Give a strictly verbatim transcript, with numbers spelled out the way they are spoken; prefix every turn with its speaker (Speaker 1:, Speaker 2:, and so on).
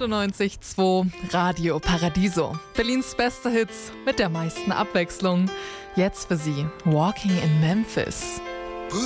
Speaker 1: achtundneunzig Komma zwei Radio Paradiso. Berlins beste Hits mit der meisten Abwechslung. Jetzt für Sie Walking in Memphis.